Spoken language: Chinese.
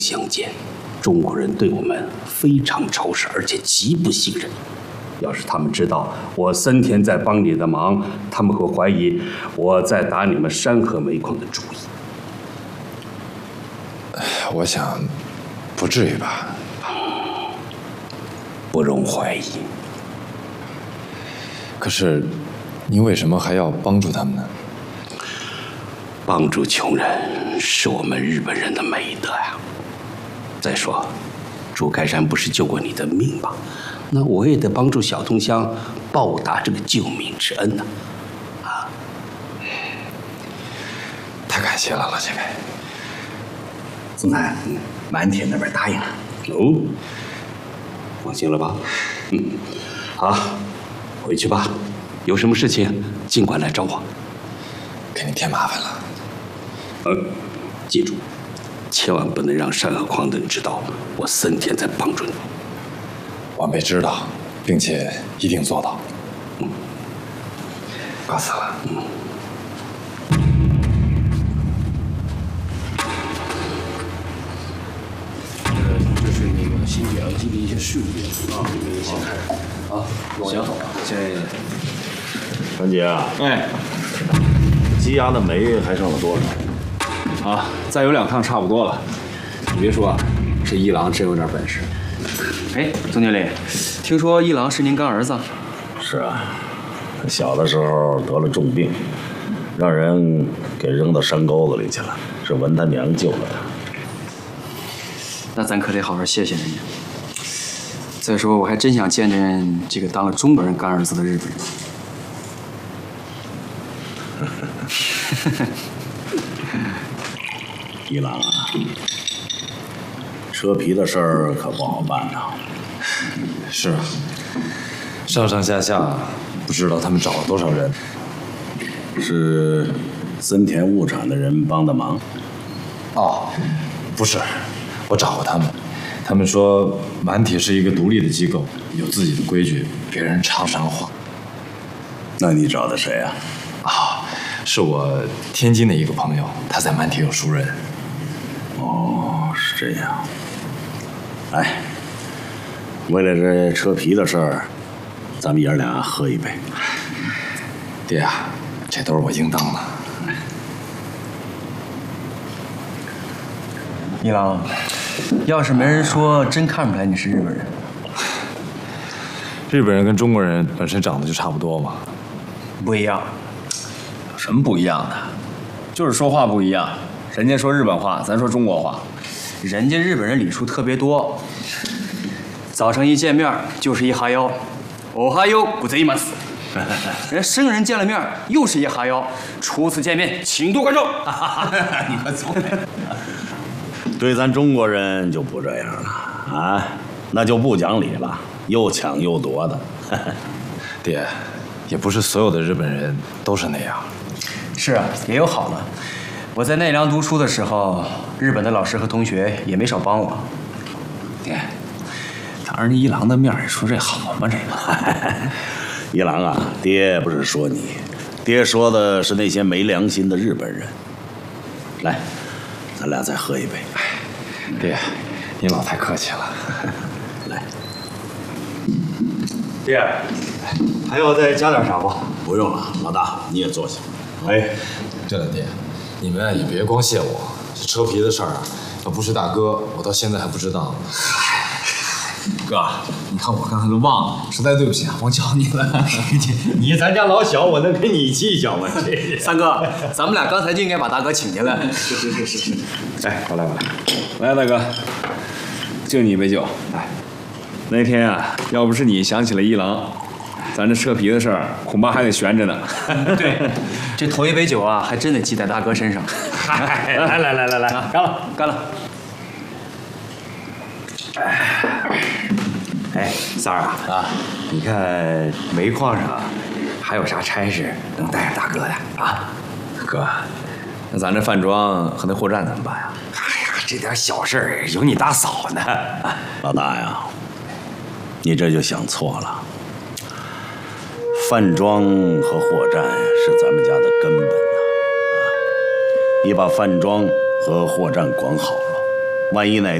相见。中国人对我们非常仇视，而且极不信任。要是他们知道我森田在帮你的忙，他们会怀疑我在打你们山河煤矿的主意。 我想，不至于吧？ 不容怀疑。 可是，您为什么还要帮助他们呢？ 帮助穷人是我们日本人的美德呀。再说，朱开山不是救过你的命吗？那我也得帮助小东乡报答这个救命之恩呢。 太感谢了，老前辈。 总裁，满铁那边答应了。 哦，放心了吧？好，回去吧。有什么事情尽管来找我。 给您添麻烦了。 记住，千万不能让山河矿的人知道我森田在帮助你。 晚辈知道，并且一定做到。告辞了。 这是那个新表机的一些税务啊，你们先看。啊，行，这团结啊， 哎， 积压的煤还剩了多少？ 好，再有2趟差不多了。你别说啊，这一郎真有点本事。哎，总经理，听说一郎是您干儿子？ 是啊，小的时候得了重病，让人给扔到山沟子里去了，是文他娘救了他。 那咱可得好好谢谢人家。再说，我还真想见见这个当了中国人干儿子的日本人。 一郎啊，车皮的事儿可不好办呐。 是啊，上上下下不知道他们找了多少人。 是森田物产的人帮的忙？ 哦，不是，我找过他们，他们说满铁是一个独立的机构，有自己的规矩，别人插不上话。 那你找的谁啊？ 是我天津的一个朋友，他在满铁有熟人。 哦，是这样。哎，为了这车皮的事儿，咱们爷俩喝一杯。 爹啊，这都是我应当的。 一郎，要是没人说，真看不出来你是日本人。 日本人跟中国人本身长得就差不多嘛。 不一样。 有什么不一样的？就是说话不一样。人家说日本话，咱说中国话。人家日本人礼数特别多，早上一见面就是一哈腰，おはようございます。人生人见了面又是一哈腰，初次见面请多关照。 你可走。 对咱中国人就不这样了啊，那就不讲理了，又抢又夺的。 爹，也不是所有的日本人都是那样。 是啊，也有好的。我在奈良读书的时候，日本的老师和同学也没少帮我。 爹，当着一郎的面说这好吗？这个。 一郎啊，爹不是说你，爹说的是那些没良心的日本人。来，咱俩再喝一杯。 爹，您老太客气了。 来， 爹，还要再加点啥不？ 不用了，老大你也坐下。哎， 对了，爹，你们也别光谢我，这车皮的事儿啊，要不是大哥，我到现在还不知道呢。 哥，你看我刚才都忘了，实在对不起啊，忘叫你了。 你咱家老小，我能跟你计较吗？这三哥，咱们俩刚才就应该把大哥请进来。 是。 哎，过来，来，大哥，敬你一杯酒。来，那天啊，要不是你想起了一郎，咱这车皮的事儿恐怕还得悬着呢。 对，这头一杯酒啊，还真得记在大哥身上。来，干了。哎，三儿啊，你看煤矿上还有啥差事能带上大哥的啊？ 哥，那咱这饭庄和那货站怎么办呀？ 哎呀，这点小事儿有你大嫂呢。 老大呀，你这就想错了。饭庄和货站是咱们家的根本呐，你把饭庄和货站管好了， 万一哪